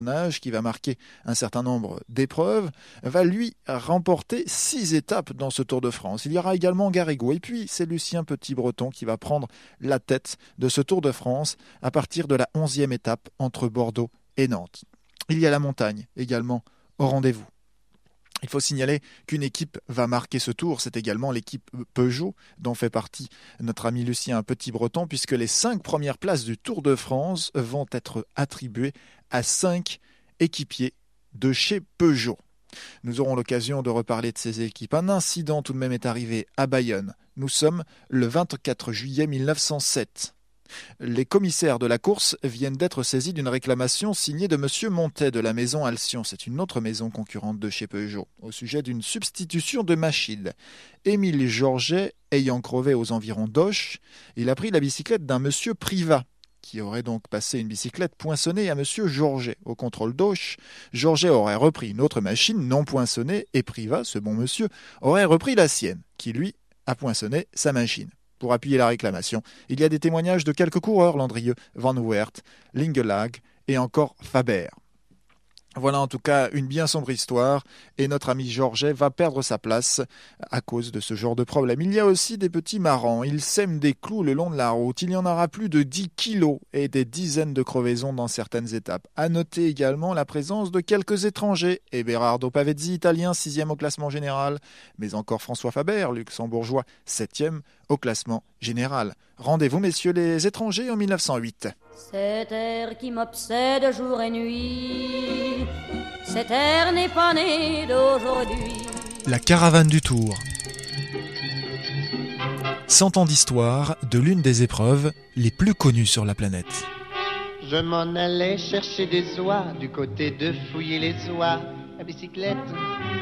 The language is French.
qui va marquer un certain nombre d'épreuves, va lui remporter 6 étapes dans ce Tour de France. Il y aura également Garrigou. Et puis, c'est Lucien Petit-Breton qui va prendre la tête de ce Tour de France à partir de la 11e étape entre Bordeaux et Nantes. Il y a la montagne également au rendez-vous. Il faut signaler qu'une équipe va marquer ce tour, c'est également l'équipe Peugeot, dont fait partie notre ami Lucien Petit-Breton, puisque les 5 premières places du Tour de France vont être attribuées à 5 équipiers de chez Peugeot. Nous aurons l'occasion de reparler de ces équipes. Un incident tout de même est arrivé à Bayonne. Nous sommes le 24 juillet 1907. Les commissaires de la course viennent d'être saisis d'une réclamation signée de M. Montet de la maison Alcyon. C'est une autre maison concurrente de chez Peugeot, au sujet d'une substitution de machine. Émile Georget, ayant crevé aux environs d'Auch, il a pris la bicyclette d'un monsieur Privat, qui aurait donc passé une bicyclette poinçonnée à M. Georget. Au contrôle d'Auch, Georget aurait repris une autre machine non poinçonnée et Privat, ce bon monsieur, aurait repris la sienne, qui lui a poinçonné sa machine. Pour appuyer la réclamation, il y a des témoignages de quelques coureurs, Landrieux, Van Weert, Lingelag et encore Faber. Voilà en tout cas une bien sombre histoire et notre ami Georget va perdre sa place à cause de ce genre de problème. Il y a aussi des petits marrants, ils sèment des clous le long de la route, il y en aura plus de 10 kilos et des dizaines de crevaisons dans certaines étapes. À noter également la présence de quelques étrangers, Eberardo Pavezzi, italien, 6e au classement général, mais encore François Faber, luxembourgeois, 7e au classement général. Rendez-vous messieurs les étrangers en 1908. Cet air qui m'obsède jour et nuit, cet air n'est pas né d'aujourd'hui. La caravane du Tour. 100 ans d'histoire de l'une des épreuves les plus connues sur la planète. Je m'en allais chercher des oies du côté de Fouiller les oies, la bicyclette